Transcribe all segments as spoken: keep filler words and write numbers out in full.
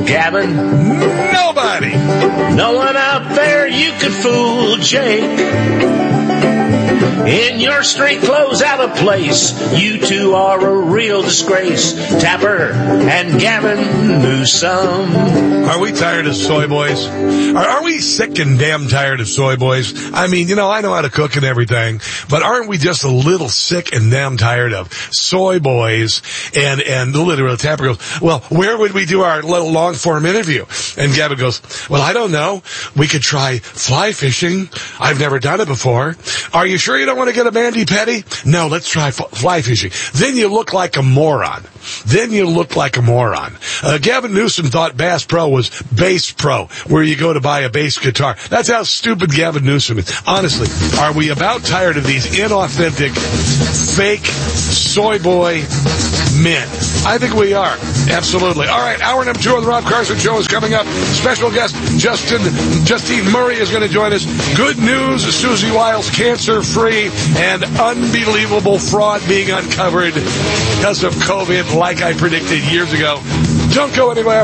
Gavin? Nobody. No one out there you could fool, Jake. In your street clothes out of place, you two are a real disgrace. Tapper and Gavin Newsom. Are we tired of soy boys? Are, are we sick and damn tired of soy boys? I mean, you know, I know how to cook and everything, but aren't we just a little sick and damn tired of soy boys? And, and literally Tapper goes, well, where would we do our little long form interview? And Gavin goes, well, I don't know. We could try fly fishing. I've never done it before. Are you sure you don't want to get a Mandy Petty? No, let's try f- fly fishing. Then you look like a moron. Then you look like a moron. Uh, Gavin Newsom thought Bass Pro was Bass Pro, where you go to buy a bass guitar. That's how stupid Gavin Newsom is. Honestly, are we about tired of these inauthentic, fake, soy boy men? I think we are. Absolutely. All right, hour number two of the Rob Carson Show is coming up. Special guest Justin Justine Murray is going to join us. Good news, Susie Wiles cancer-free and unbelievable fraud being uncovered because of COVID, like I predicted years ago. Don't go anywhere.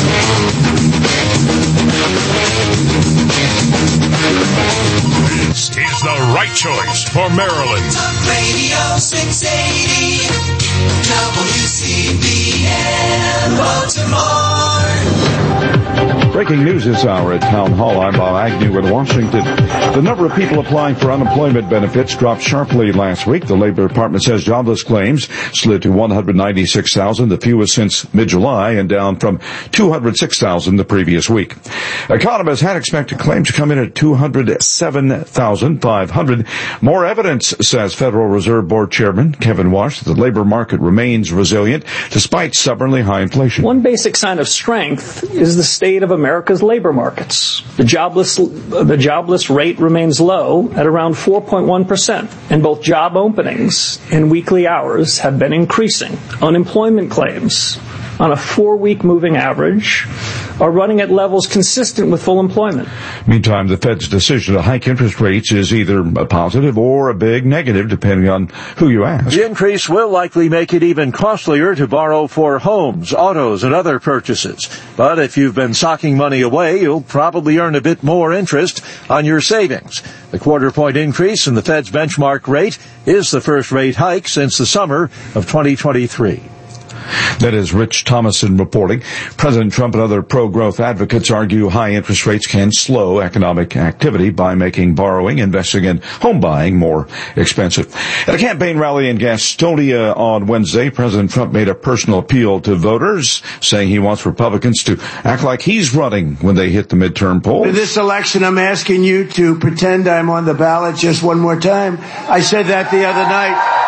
This is the right choice for Maryland. Talk Radio six eighty W C B N Baltimore. Breaking news this hour at Town Hall. I'm Bob Agnew in Washington. The number of people applying for unemployment benefits dropped sharply last week. The Labor Department says jobless claims slid to one hundred ninety-six thousand, the fewest since mid-July, and down from two hundred six thousand the previous week. Economists had expected claims to come in at two hundred seven thousand five hundred. More evidence, says Federal Reserve Board Chairman Kevin Warsh, that the labor market remains resilient despite stubbornly high inflation. One basic sign of strength is the state of America's labor markets. The jobless, the jobless rate remains low at around four point one percent, and both job openings and weekly hours have been increasing. Unemployment claims on a four-week moving average are running at levels consistent with full employment. Meantime, the Fed's decision to hike interest rates is either a positive or a big negative, depending on who you ask. The increase will likely make it even costlier to borrow for homes, autos, and other purchases. But if you've been socking money away, you'll probably earn a bit more interest on your savings. The quarter-point increase in the Fed's benchmark rate is the first rate hike since the summer of twenty twenty-three. That is Rich Thomason reporting. President Trump and other pro-growth advocates argue high interest rates can slow economic activity by making borrowing, investing, and home buying more expensive. At a campaign rally in Gastonia on Wednesday, President Trump made a personal appeal to voters, saying he wants Republicans to act like he's running when they hit the midterm polls. For this election, I'm asking you to pretend I'm on the ballot just one more time. I said that the other night.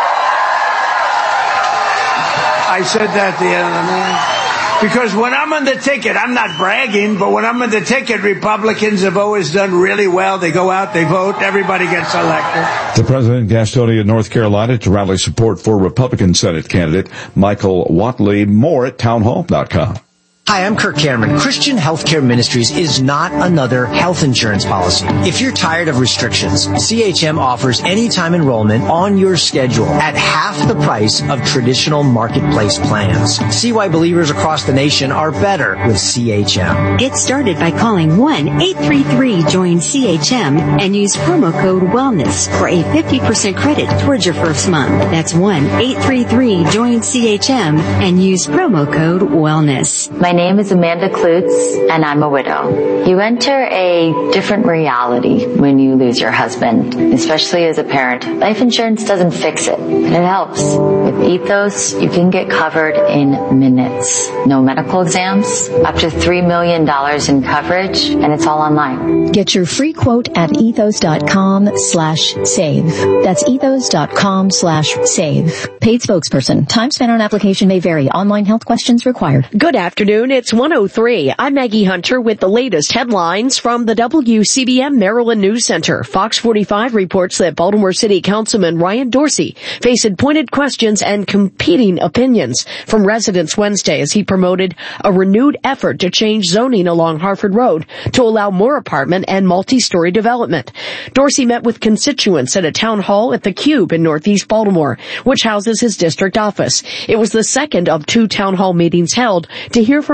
I said that the other night. Because when I'm on the ticket, I'm not bragging, but when I'm on the ticket, Republicans have always done really well. They go out, they vote, everybody gets elected. The president in Gastonia, North Carolina, to rally support for Republican Senate candidate Michael Whatley. More at townhall dot com. Hi, I'm Kirk Cameron. Christian Healthcare Ministries is not another health insurance policy. If you're tired of restrictions, C H M offers anytime enrollment on your schedule at half the price of traditional marketplace plans. See why believers across the nation are better with C H M. Get started by calling one eight three three join C H M and use promo code WELLNESS for a fifty percent credit towards your first month. That's one eight three three join C H M and use promo code WELLNESS. My name is Amanda Klutz, and I'm a widow. You enter a different reality when you lose your husband, especially as a parent. Life insurance doesn't fix it, but it helps. With Ethos, you can get covered in minutes. No medical exams, up to three million dollars in coverage, and it's all online. Get your free quote at ethos.com slash save. That's ethos.com slash save. Paid spokesperson. Time spent on application may vary. Online health questions required. Good afternoon. It's one oh three. I'm Maggie Hunter with the latest headlines from the W C B M Maryland News Center. Fox forty-five reports that Baltimore City Councilman Ryan Dorsey faced pointed questions and competing opinions from residents Wednesday as he promoted a renewed effort to change zoning along Harford Road to allow more apartment and multi-story development. Dorsey met with constituents at a town hall at the Cube in Northeast Baltimore, which houses his district office. It was the second of two town hall meetings held to hear from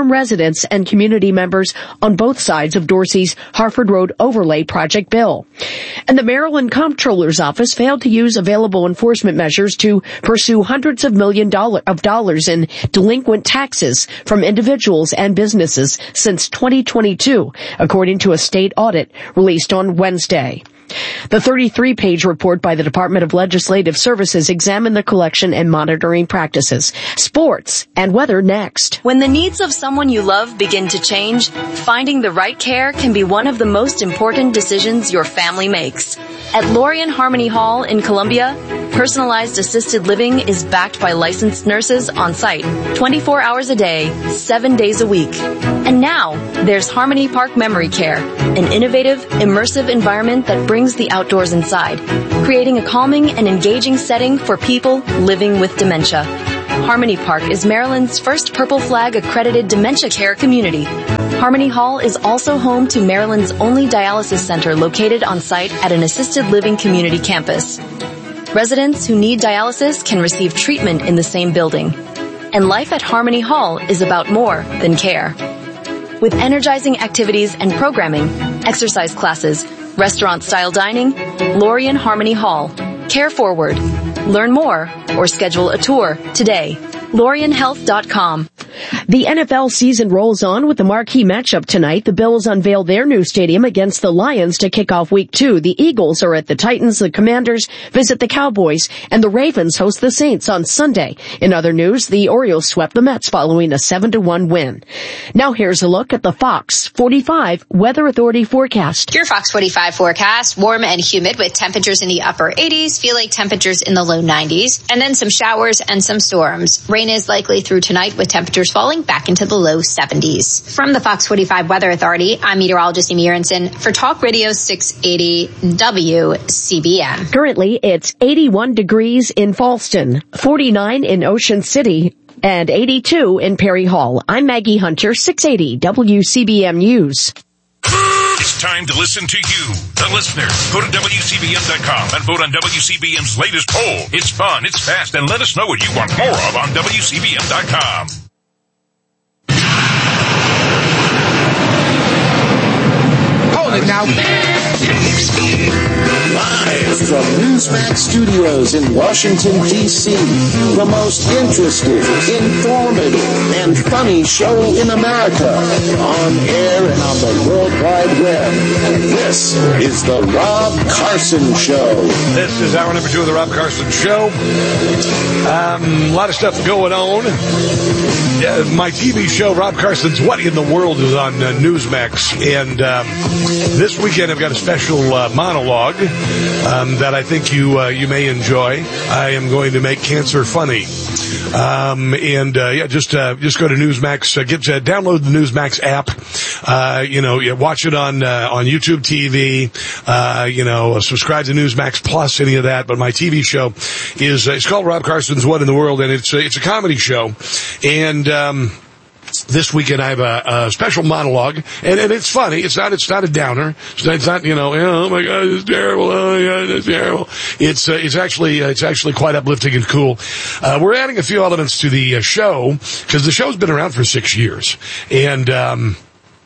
from residents and community members on both sides of Dorsey's Harford Road Overlay Project bill. And the Maryland Comptroller's Office failed to use available enforcement measures to pursue hundreds of million dollar of dollars in delinquent taxes from individuals and businesses since twenty twenty-two, according to a state audit released on Wednesday. The thirty-three page report by the Department of Legislative Services examined the collection and monitoring practices. Sports and weather next. When the needs of someone you love begin to change, finding the right care can be one of the most important decisions your family makes. At Lorien Harmony Hall in Columbia, personalized assisted living is backed by licensed nurses on site, twenty-four hours a day, seven days a week. And now, there's Harmony Park Memory Care, an innovative, immersive environment that brings the outdoors inside, creating a calming and engaging setting for people living with dementia. Harmony Park is Maryland's first Purple Flag accredited dementia care community. Harmony Hall is also home to Maryland's only dialysis center located on site at an assisted living community campus. Residents who need dialysis can receive treatment in the same building. And life at Harmony Hall is about more than care. With energizing activities and programming, exercise classes, restaurant-style dining, Lorien Harmony Hall. Care forward. Learn more or schedule a tour today. Lorien Health dot com. The N F L season rolls on with the marquee matchup tonight. The Bills unveil their new stadium against the Lions to kick off week two. The Eagles are at the Titans, the Commanders visit the Cowboys, and the Ravens host the Saints on Sunday. In other news, the Orioles swept the Mets following a seven to one win. Now here's a look at the Fox forty-five Weather Authority forecast. Your Fox forty-five forecast, warm and humid with temperatures in the upper eighties, feel like temperatures in the low nineties, and then some showers and some storms. Rain is likely through tonight with temperatures falling back into the low seventies. From the Fox forty-five Weather Authority, I'm meteorologist Amy Aronson for Talk Radio six eighty W C B M. Currently, it's eighty-one degrees in Falston, forty-nine in Ocean City, and eighty-two in Perry Hall. I'm Maggie Hunter, six eighty W C B M News. It's time to listen to you, the listener. Go to W C B M dot com and vote on W C B M's latest poll. It's fun, it's fast, and let us know what you want more of on W C B M dot com. Hold it now. Live from Newsmax Studios in Washington, D C, the most interesting, informative, and funny show in America, on air and on the World Wide Web. This is the Rob Carson Show. This is hour number two of the Rob Carson Show. Um, a lot of stuff going on. Uh, my T V show, Rob Carson's What in the World, is on uh, Newsmax, and um, this weekend I've got a special uh, monologue um, that I think you uh, you may enjoy. I am going to make cancer funny. Um, and, uh, yeah, just, uh, just go to Newsmax, uh, get, uh, download the Newsmax app, uh, you know, yeah, watch it on, uh, on YouTube T V, uh, you know, subscribe to Newsmax Plus, any of that. But my T V show is, uh, it's called Rob Carson's What in the World, and it's, uh, it's a comedy show. And, um, this weekend I have a, a special monologue, and, and it's funny. It's not, it's not a downer. It's not, it's not you know, oh my God, it's terrible. Oh my God, it's terrible. It's, uh, it's actually, uh, it's actually quite uplifting and cool. Uh, we're adding a few elements to the uh, show, because the show's been around for six years. And, um,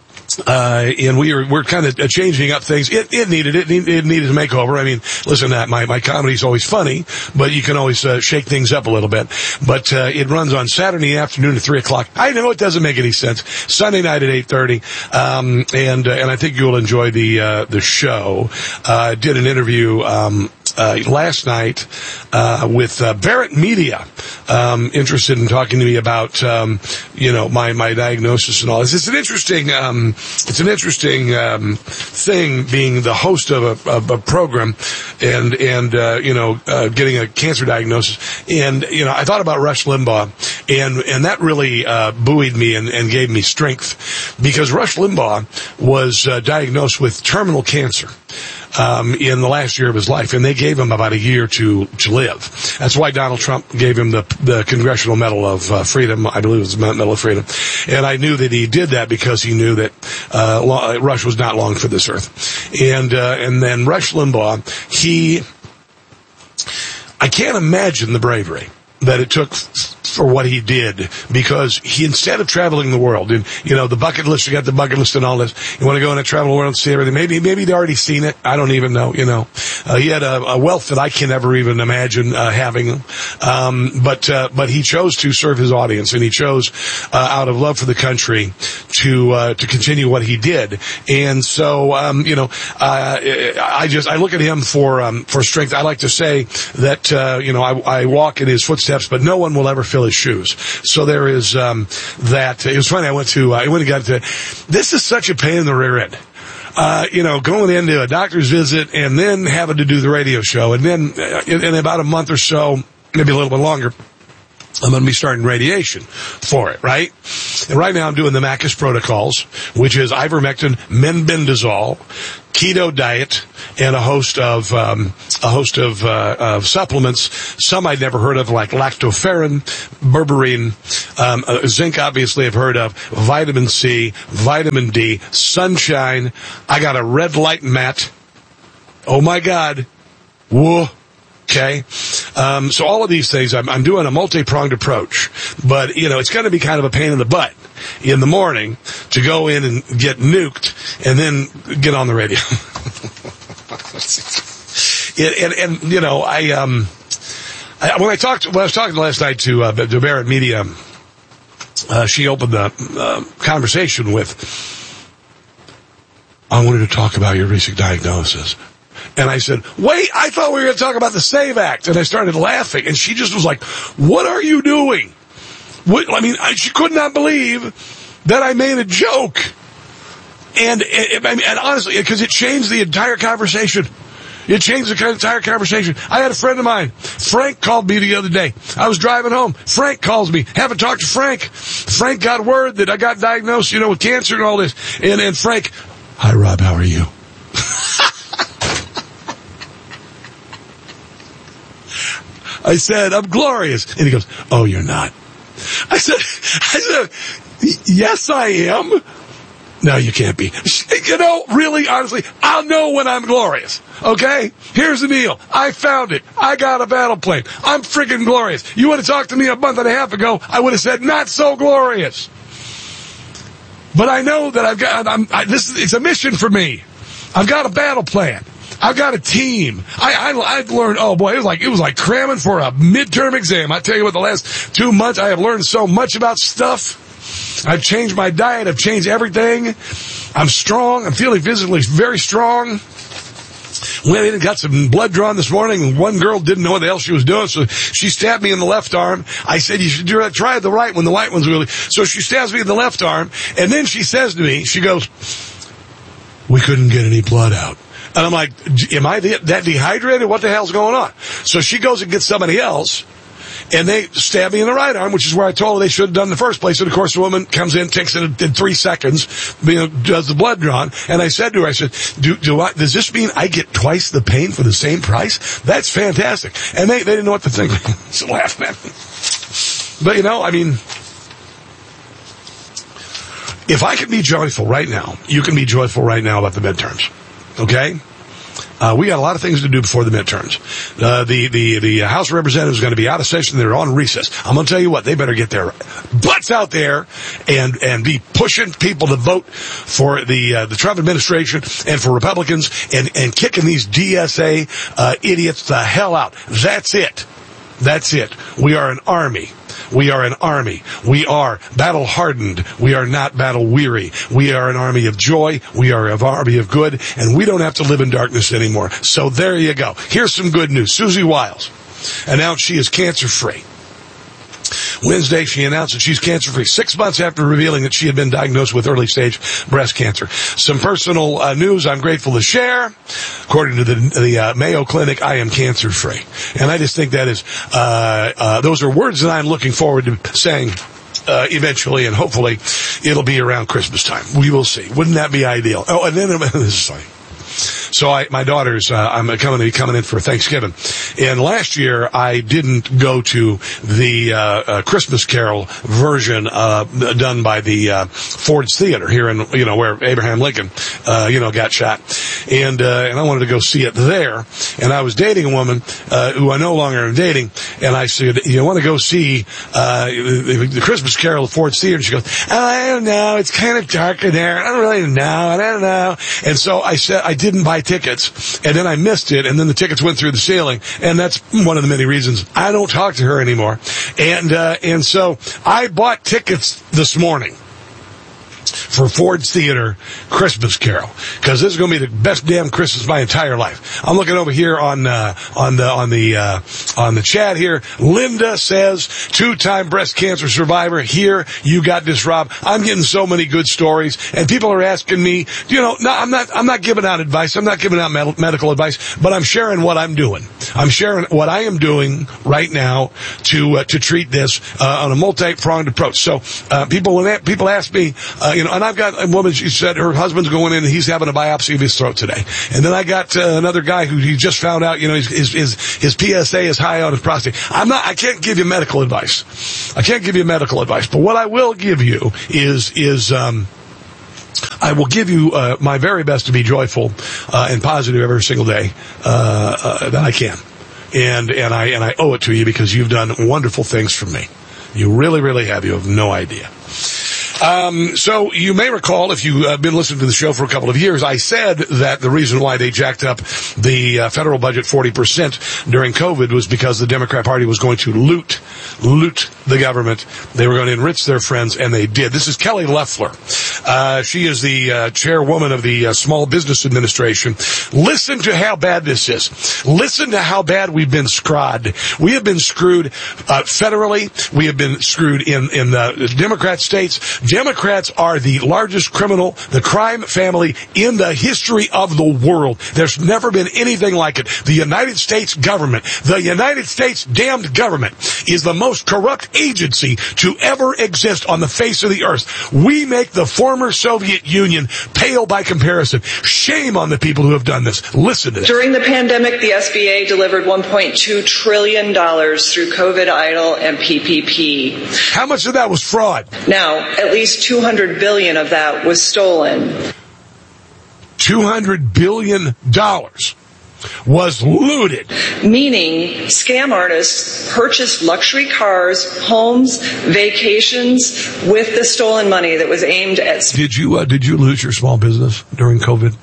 Uh, and we are, we're kind of changing up things. It, it needed it. It needed a makeover. I mean, listen, that my, my comedy's always funny, but you can always, uh, shake things up a little bit. But, uh, it runs on Saturday afternoon at three o'clock. I know it doesn't make any sense. Sunday night at eight thirty. Um, and, uh, and I think you'll enjoy the, uh, the show. Uh, did an interview, um, Uh, last night, uh, with, uh, Barrett Media, um, interested in talking to me about, um, you know, my, my diagnosis and all this. It's an interesting, um, it's an interesting, um, thing being the host of a, of a program and, and, uh, you know, uh, getting a cancer diagnosis. And, you know, I thought about Rush Limbaugh, and, and that really, uh, buoyed me and, and gave me strength, because Rush Limbaugh was, uh, diagnosed with terminal cancer. Um, in the last year of his life, and they gave him about a year to, to live. That's why Donald Trump gave him the, the Congressional Medal of uh, Freedom. I believe it was the Medal of Freedom. And I knew that he did that because he knew that, uh, Rush was not long for this earth. And, uh, and then Rush Limbaugh, he, I can't imagine the bravery that it took for what he did, because he, instead of traveling the world, and, you know, the bucket list, you got the bucket list and all this, you want to go and travel the world and see everything. Maybe, maybe they'd already seen it. I don't even know, you know. Uh, he had a, a wealth that I can never even imagine, uh, having. Um, but, uh, but he chose to serve his audience, and he chose, uh, out of love for the country to, uh, to continue what he did. And so, um, you know, uh, I just, I look at him for, um, for strength. I like to say that, uh, you know, I, I walk in his footsteps, but no one will ever fill his shoes. So there is, um, that. It was funny. I went to, uh, I went and got to, this is such a pain in the rear end. Uh, you know, going into a doctor's visit and then having to do the radio show. And then uh, in, in about a month or so, maybe a little bit longer, I'm going to be starting radiation for it, right? And right now I'm doing the Macus protocols, which is ivermectin, menbendazole, keto diet, and a host of um, a host of, uh, of supplements. Some I'd never heard of, like lactoferrin, berberine, um, uh, zinc. Obviously, I've heard of vitamin C, vitamin D, sunshine. I got a red light mat. Oh my God! Whoa. Okay, um, so all of these things, I'm, I'm doing a multi-pronged approach, but, you know, it's going to be kind of a pain in the butt in the morning to go in and get nuked and then get on the radio. and, and, and, you know, I, um, I, when I talked, when I was talking last night to, uh, to Barrett Media, uh, she opened the uh, conversation with, I wanted to talk about your recent diagnosis. And I said, wait, I thought we were going to talk about the SAVE Act. And I started laughing. And she just was like, what are you doing? What, I mean, I, she could not believe that I made a joke. And, and, and honestly, because it changed the entire conversation. It changed the entire conversation. I had a friend of mine, Frank, called me the other day. I was driving home. Frank calls me. Haven't talked to Frank. Frank got word that I got diagnosed, you know, with cancer and all this. And, and Frank, hi, Rob, how are you? I said, I'm glorious. And he goes, oh, you're not. I said, I said, yes, I am. No, you can't be. You know, really, honestly, I'll know when I'm glorious. Okay? Here's the deal. I found it. I got a battle plane. I'm freaking glorious. You would have talked to me a month and a half ago, I would have said, not so glorious. But I know that I've got, I'm, I, this is, it's a mission for me. I've got a battle plan. I've got a team. I, I, I've learned, oh boy, it was like, it was like cramming for a midterm exam. I tell you what, the last two months, I have learned so much about stuff. I've changed my diet. I've changed everything. I'm strong. I'm feeling physically very strong. Went in and got some blood drawn this morning. One girl didn't know what the hell she was doing, so she stabbed me in the left arm. I said, you should try the right one. The right one's really... So she stabs me in the left arm, and then she says to me, she goes, we couldn't get any blood out. And I'm like, am I that dehydrated? What the hell's going on? So she goes and gets somebody else, and they stab me in the right arm, which is where I told her they should have done in the first place. And, of course, the woman comes in, takes it in three seconds, you know, does the blood drawn. And I said to her, I said, do, do I, does this mean I get twice the pain for the same price? That's fantastic. And they, they didn't know what to think. So laughing at me. But, you know, I mean, if I can be joyful right now, you can be joyful right now about the midterms. Okay? Uh, we got a lot of things to do before the midterms. Uh, the, the, the House of Representatives is going to be out of session. They're on recess. I'm going to tell you what, they better get their butts out there and, and be pushing people to vote for the, uh, the Trump administration and for Republicans and, and kicking these D S A, uh, idiots the hell out. That's it. That's it. We are an army. We are an army. We are battle hardened. We are not battle weary. We are an army of joy. We are an army of good, and we don't have to live in darkness anymore. So there you go. Here's some good news. Susie Wiles announced she is cancer free. Wednesday, she announced that she's cancer-free, six months after revealing that she had been diagnosed with early-stage breast cancer. Some personal uh, news I'm grateful to share. According to the, the uh, Mayo Clinic, I am cancer-free. And I just think that is, uh, uh, those are words that I'm looking forward to saying uh, eventually, and hopefully it'll be around Christmas time. We will see. Wouldn't that be ideal? Oh, and then, this is funny. So I, my daughter's, uh, I'm coming to be coming in for Thanksgiving. And last year I didn't go to the, uh, uh Christmas Carol version, uh, done by the, uh, Ford's Theater here in, you know, where Abraham Lincoln, uh, you know, got shot. And, uh, and I wanted to go see it there. And I was dating a woman, uh, who I no longer am dating. And I said, you want to go see, uh, the, the Christmas Carol at Ford's Theater? And she goes, oh, I don't know. It's kind of dark in there. I don't really know. I don't know. And so I said, I didn't buy tickets. And then I missed it. And then the tickets went through the ceiling. And that's one of the many reasons I don't talk to her anymore. And, uh, and so I bought tickets this morning for Ford's Theater Christmas Carol, because this is going to be the best damn Christmas of my entire life. I'm looking over here on uh, on the on the uh, on the chat here. Linda says, two-time breast cancer survivor. Here, you got this, Rob. I'm getting so many good stories, and people are asking me. You know, no, I'm not. I'm not giving out advice. I'm not giving out med- medical advice, but I'm sharing what I'm doing. I'm sharing what I am doing right now to uh, to treat this uh, on a multi-pronged approach. So uh, people when that, people ask me, uh, you know. And I've got a woman, she said her husband's going in and he's having a biopsy of his throat today. And then I got uh, another guy who he just found out, you know, his, his, his, his P S A is high on his prostate. I'm not, I can't give you medical advice. I can't give you medical advice. But what I will give you is, is, um, I will give you uh, my very best to be joyful uh, and positive every single day uh, uh, that I can. And, and I, and I owe it to you because you've done wonderful things for me. You really, really have. You have no idea. Um, so you may recall, if you've uh, been listening to the show for a couple of years, I said that the reason why they jacked up the uh, federal budget forty percent during COVID was because the Democrat Party was going to loot, loot the government. They were going to enrich their friends, and they did. This is Kelly Loeffler. Uh, she is the uh, chairwoman of the uh, Small Business Administration. Listen to how bad this is. Listen to how bad we've been screwed. We have been screwed uh, federally. We have been screwed in, in the Democrat states. Democrats are the largest criminal, the crime family in the history of the world. There's never been anything like it. The United States government, the United States damned government, is the most corrupt agency to ever exist on the face of the earth. We make the former Soviet Union pale by comparison. Shame on the people who have done this. Listen to this. During the pandemic, the S B A delivered one point two trillion dollars through COVID EIDL and P P P. How much of that was fraud? Now, at least two hundred billion dollars of that was stolen. two hundred billion dollars was looted. Meaning, scam artists purchased luxury cars, homes, vacations with the stolen money that was aimed at... Did you, uh, did you lose your small business during COVID?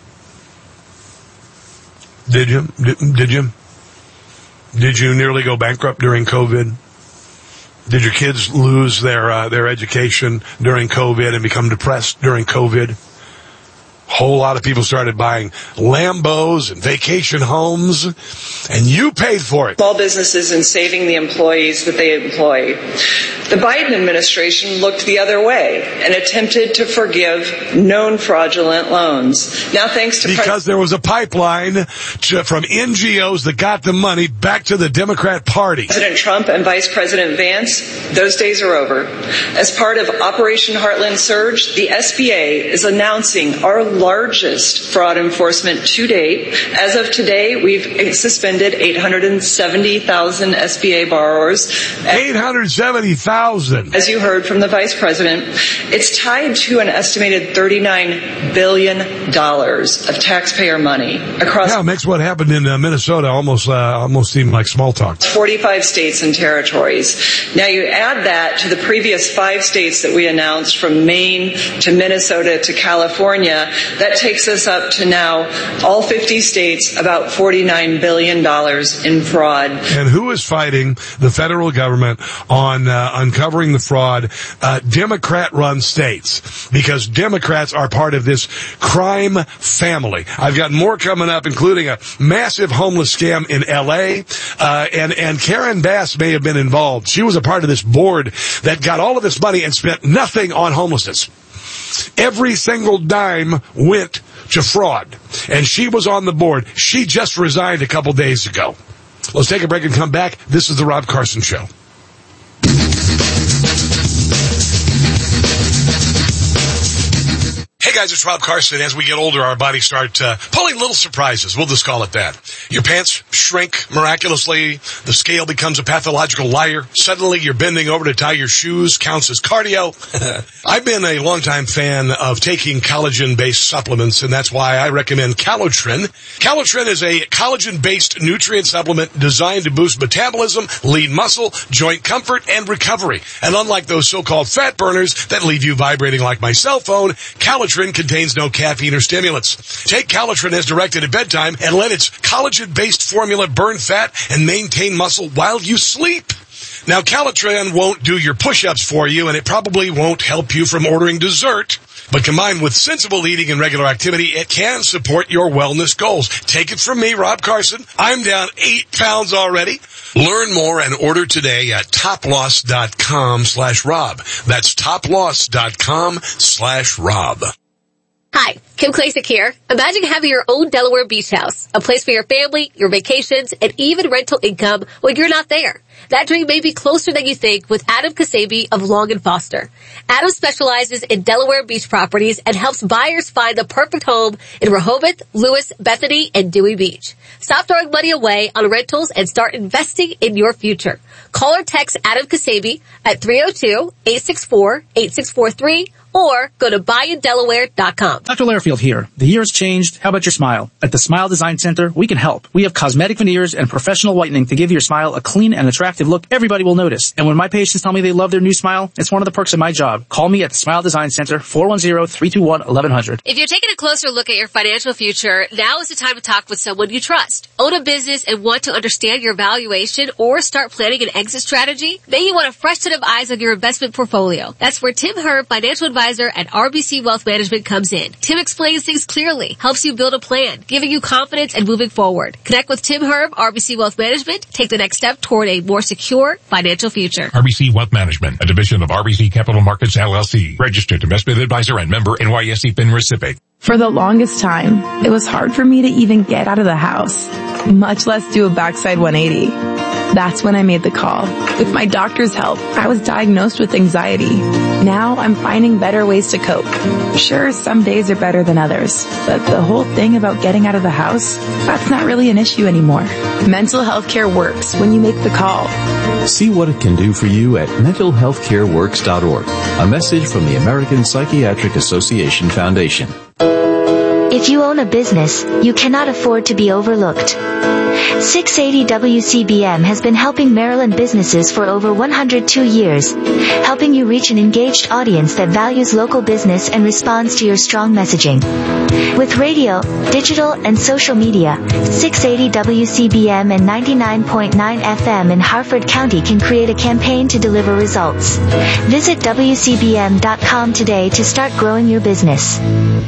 Did you? Did, did you? Did you nearly go bankrupt during COVID? Did your kids lose their uh, their education during COVID and become depressed during COVID? Whole lot of people started buying Lambos and vacation homes, and you paid for it. Small businesses and saving the employees that they employ. The Biden administration looked the other way and attempted to forgive known fraudulent loans. Now, thanks to... Because Pres- there was a pipeline to, from N G Os that got the money back to the Democrat Party. President Trump and Vice President Vance, those days are over. As part of Operation Heartland Surge, the S B A is announcing our largest fraud enforcement to date. As of today, we've suspended eight hundred seventy thousand S B A borrowers. eight hundred seventy thousand. As you heard from the Vice President, it's tied to an estimated thirty-nine billion dollars of taxpayer money across... Yeah, it makes what happened in uh, Minnesota almost, uh, almost seem like small talk. forty-five states and territories. Now you add that to the previous five states that we announced, from Maine to Minnesota to California. That takes us up to now, all fifty states, about forty-nine billion dollars in fraud. And who is fighting the federal government on uh, uncovering the fraud? Uh, Democrat-run states, because Democrats are part of this crime family. I've got more coming up, including a massive homeless scam in L A, uh, and, and Karen Bass may have been involved. She was a part of this board that got all of this money and spent nothing on homelessness. Every single dime went to fraud. And she was on the board. She just resigned a couple days ago. Let's take a break and come back. This is the Rob Carson Show. Hey guys, it's Rob Carson. As we get older, our bodies start uh, pulling little surprises. We'll just call it that. Your pants shrink miraculously. The scale becomes a pathological liar. Suddenly, you're bending over to tie your shoes. Counts as cardio. I've been a longtime fan of taking collagen-based supplements, and that's why I recommend Calotren. Calotren is a collagen-based nutrient supplement designed to boost metabolism, lean muscle, joint comfort, and recovery. And unlike those so-called fat burners that leave you vibrating like my cell phone, Calotren contains no caffeine or stimulants. Take Calotren as directed at bedtime and let its collagen-based formula burn fat and maintain muscle while you sleep. Now, Calotren won't do your push-ups for you, and it probably won't help you from ordering dessert. But combined with sensible eating and regular activity, it can support your wellness goals. Take it from me, Rob Carson. I'm down eight pounds already. Learn more and order today at toploss.com slash Rob. That's toploss.com slash Rob. Hi, Kim Klasick here. Imagine having your own Delaware beach house, a place for your family, your vacations, and even rental income when you're not there. That dream may be closer than you think with Adam Kasabi of Long and Foster. Adam specializes in Delaware beach properties and helps buyers find the perfect home in Rehoboth, Lewis, Bethany, and Dewey Beach. Stop throwing money away on rentals and start investing in your future. Call or text Adam Kasabi at three oh two, eight six four, eight six four three or go to buy in delaware dot com. Doctor Lairfield here. The year has changed. How about your smile? At the Smile Design Center, we can help. We have cosmetic veneers and professional whitening to give your smile a clean and attractive look everybody will notice. And when my patients tell me they love their new smile, it's one of the perks of my job. Call me at the Smile Design Center, four one zero, three two one, eleven hundred. If you're taking a closer look at your financial future, now is the time to talk with someone you trust. Own a business and want to understand your valuation or start planning an exit strategy? Then you want a fresh set of eyes on your investment portfolio. That's where Tim Herb, financial advisor at R B C Wealth Management, comes in. Tim explains things clearly, helps you build a plan, giving you confidence and moving forward. Connect with Tim Herb, R B C Wealth Management. Take the next step toward a more secure financial future. R B C Wealth Management, a division of R B C Capital Markets, L L C. Registered investment advisor and member N Y S E FINRA S I P C. For the longest time, it was hard for me to even get out of the house, much less do a backside one eighty. That's when I made the call. With my doctor's help, I was diagnosed with anxiety. Now I'm finding better ways to cope. Sure, some days are better than others, but the whole thing about getting out of the house, that's not really an issue anymore. Mental health care works when you make the call. See what it can do for you at mental health care works dot org. A message from the American Psychiatric Association Foundation. If you own a business, you cannot afford to be overlooked. six eighty W C B M has been helping Maryland businesses for over one hundred two years, helping you reach an engaged audience that values local business and responds to your strong messaging. With radio, digital, and social media, six eighty W C B M and ninety-nine point nine F M in Harford County can create a campaign to deliver results. Visit W C B M dot com today to start growing your business.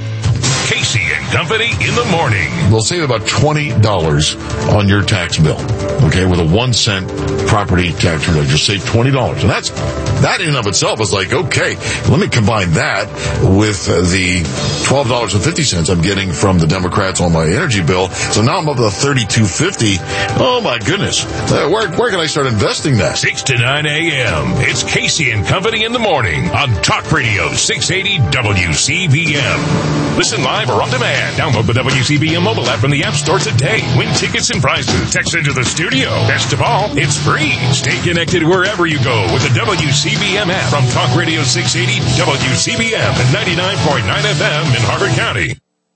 Casey and Company in the morning. They'll save about twenty dollars on your tax bill. Okay, with a one cent property tax return, just save twenty dollars. And that's, that in and of itself is like, okay, let me combine that with uh, the twelve dollars and fifty cents I'm getting from the Democrats on my energy bill. So now I'm up to thirty-two fifty. Oh my goodness. Uh, where, where can I start investing that? six to nine a.m. It's Casey and Company in the morning on Talk Radio six eighty W C B M. Listen live or on demand. Download the W C B M mobile app from the App Store today. Win tickets and prizes. Text into the studio. Best of all, it's free. Stay connected wherever you go with the W C B M app from Talk Radio six eighty W C B M and ninety-nine point nine F M in Harford County.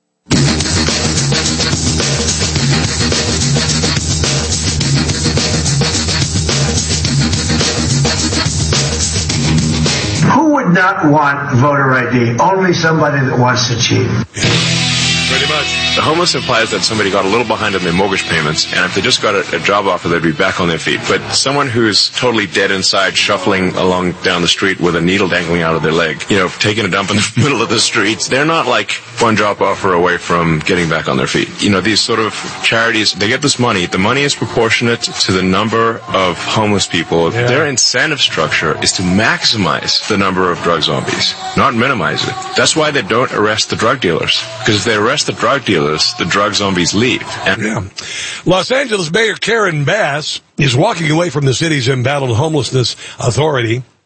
Who would not want voter I D? Only somebody that wants to cheat. Pretty much. The homeless implies that somebody got a little behind on their mortgage payments, and if they just got a, a job offer, they'd be back on their feet. But someone who's totally dead inside, shuffling along down the street with a needle dangling out of their leg, you know, taking a dump in the middle of the streets, they're not like one job offer away from getting back on their feet. You know, these sort of charities, they get this money. The money is proportionate to the number of homeless people. Yeah. Their incentive structure is to maximize the number of drug zombies, not minimize it. That's why they don't arrest the drug dealers. Because if they arrest the drug dealers, the drug zombies leave. And yeah. Los Angeles Mayor Karen Bass is walking away from the city's embattled homelessness authority.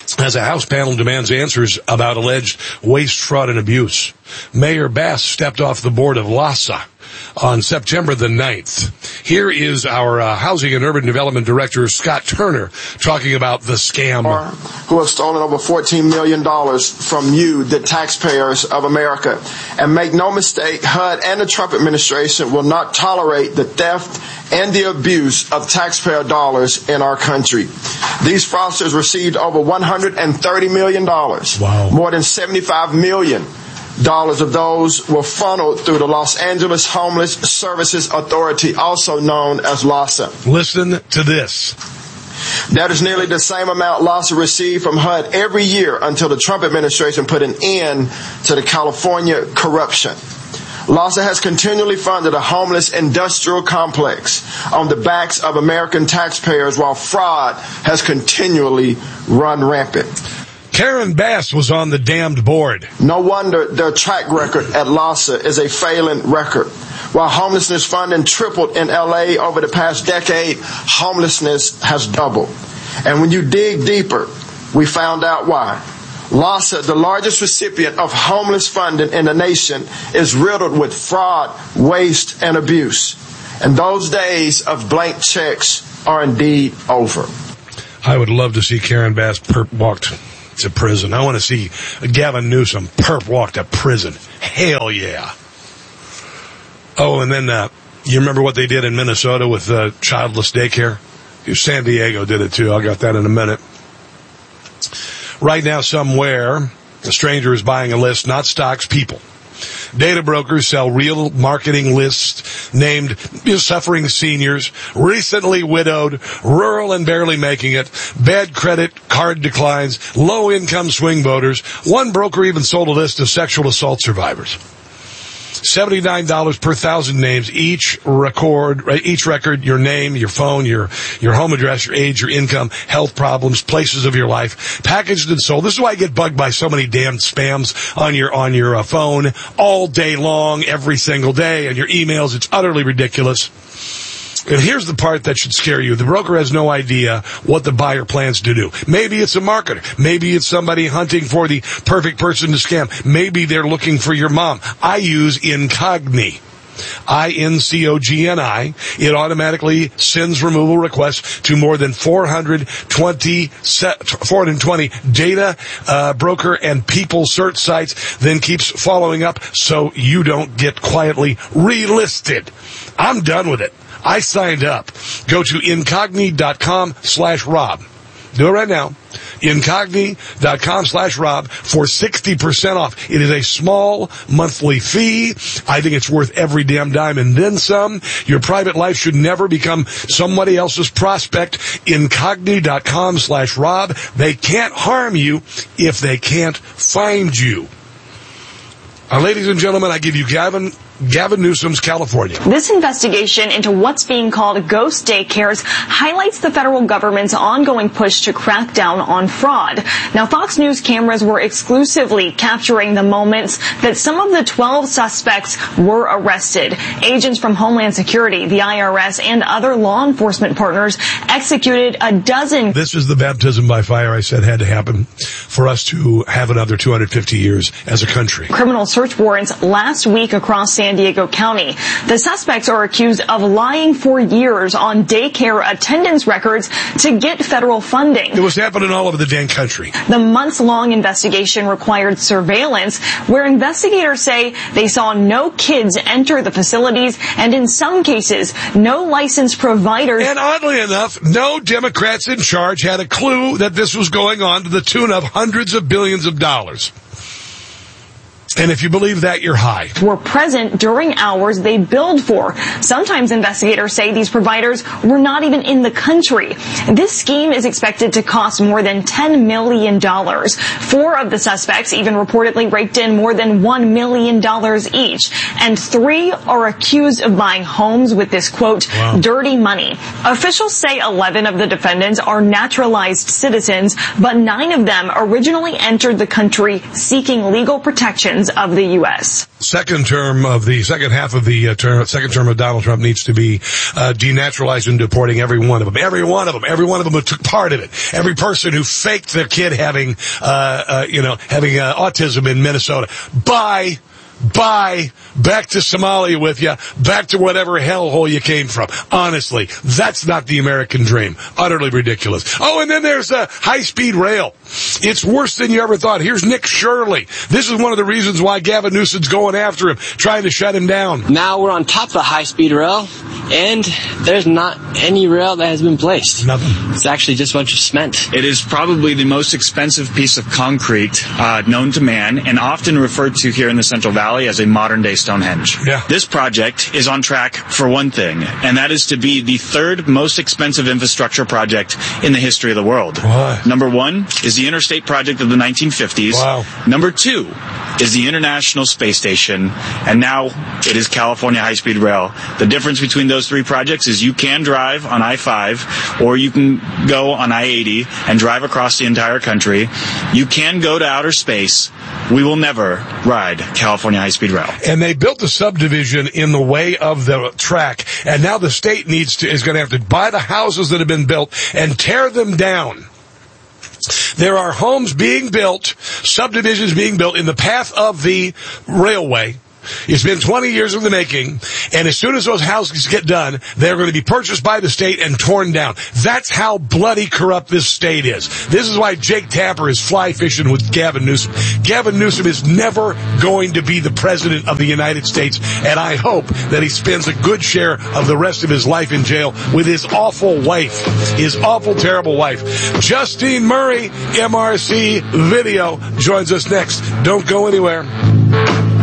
as a House panel demands answers about alleged waste, fraud, and abuse. Mayor Bass stepped off the board of LAHSA on September the ninth. Here is our uh, Housing and Urban Development Director, Scott Turner, talking about the scam. Who have stolen over fourteen million dollars from you, the taxpayers of America. And make no mistake, H U D and the Trump administration will not tolerate the theft and the abuse of taxpayer dollars in our country. These fraudsters received over one hundred thirty million dollars. Wow. More than seventy-five million dollars of those were funneled through the Los Angeles Homeless Services Authority, also known as LAHSA. Listen to this. That is nearly the same amount LAHSA received from H U D every year until the Trump administration put an end to the California corruption. LAHSA has continually funded a homeless industrial complex on the backs of American taxpayers while fraud has continually run rampant. Karen Bass was on the damned board. No wonder their track record at LAHSA is a failing record. While homelessness funding tripled in L A over the past decade, homelessness has doubled. And when you dig deeper, we found out why. LAHSA, the largest recipient of homeless funding in the nation, is riddled with fraud, waste, and abuse. And those days of blank checks are indeed over. I would love to see Karen Bass perp walked to prison. I want to see Gavin Newsom perp walk to prison. Hell yeah. Oh, and then uh, you remember what they did in Minnesota with uh, childless daycare? San Diego did it too. I'll get that in a minute. Right now, somewhere, a stranger is buying a list, not stocks, people. Data brokers sell real marketing lists named suffering seniors, recently widowed, rural and barely making it, bad credit, card declines, low-income swing voters. One broker even sold a list of sexual assault survivors. seventy-nine dollars per thousand names, each record, each record, your name, your phone, your, your home address, your age, your income, health problems, places of your life, packaged and sold. This is why I get bugged by so many damn spams on your, on your uh, phone all day long, every single day, and your emails. It's utterly ridiculous. And here's the part that should scare you. The broker has no idea what the buyer plans to do. Maybe it's a marketer. Maybe it's somebody hunting for the perfect person to scam. Maybe they're looking for your mom. I use Incogni. I N C O G N I. It automatically sends removal requests to more than four hundred twenty, four hundred twenty data uh, broker and people search sites, then keeps following up so you don't get quietly relisted. I'm done with it. I signed up. Go to incogni.com slash Rob. Do it right now. Incogni.com slash Rob for sixty percent off. It is a small monthly fee. I think it's worth every damn dime and then some. Your private life should never become somebody else's prospect. Incogni.com slash Rob. They can't harm you if they can't find you. Uh, ladies and gentlemen, I give you Gavin Gavin Newsom's California. This investigation into what's being called ghost daycares highlights the federal government's ongoing push to crack down on fraud. Now, Fox News cameras were exclusively capturing the moments that some of the twelve suspects were arrested. Agents from Homeland Security, the I R S, and other law enforcement partners executed a dozen. This is the baptism by fire I said had to happen for us to have another two hundred fifty years as a country. Criminal search warrants last week across San Diego County. The suspects are accused of lying for years on daycare attendance records to get federal funding. It was happening all over the damn country. The months-long investigation required surveillance, where investigators say they saw no kids enter the facilities, and in some cases, no licensed providers. And oddly enough, no Democrats in charge had a clue that this was going on to the tune of hundreds of billions of dollars. And if you believe that, you're high. Were present during hours they billed for. Sometimes investigators say these providers were not even in the country. This scheme is expected to cost more than ten million dollars. Four of the suspects even reportedly raked in more than one million dollars each. And three are accused of buying homes with this, quote, wow, dirty money. Officials say eleven of the defendants are naturalized citizens, but nine of them originally entered the country seeking legal protections citizens of the U S. Second term of the second half of the uh, term, second term of Donald Trump needs to be uh, denaturalized and deporting every one of them. Every one of them. Every one of them who took part in it. Every person who faked their kid having, uh, uh, you know, having uh, autism in Minnesota. Bye. Bye. Back to Somalia with you. Back to whatever hellhole you came from. Honestly, that's not the American dream. Utterly ridiculous. Oh, and then there's uh, high-speed rail. It's worse than you ever thought. Here's Nick Shirley. This is one of the reasons why Gavin Newsom's going after him, trying to shut him down. Now we're on top of the high-speed rail, and there's not any rail that has been placed. Nothing. It's actually just a bunch of cement. It is probably the most expensive piece of concrete uh, known to man, and often referred to here in the Central Valley as a modern-day Stonehenge. Yeah. This project is on track for one thing, and that is to be the third most expensive infrastructure project in the history of the world. What? Number one is the interstate project of the nineteen fifties. Wow. Number two is the International Space Station, and now it is California High-Speed Rail. The difference between those three projects is you can drive on I five, or you can go on I eighty and drive across the entire country. You can go to outer space. We will never ride California High-Speed Rail. And they built the subdivision in the way of the track, and now the state needs to is going to have to buy the houses that have been built and tear them down. There are homes being built, subdivisions being built in the path of the railway. It's been twenty years in the making, and as soon as those houses get done, they're going to be purchased by the state and torn down. That's how bloody corrupt this state is. This is why Jake Tapper is fly fishing with Gavin Newsom. Gavin Newsom is never going to be the president of the United States, and I hope that he spends a good share of the rest of his life in jail with his awful wife, his awful, terrible wife. Justine Murray, M R C Video, joins us next. Don't go anywhere.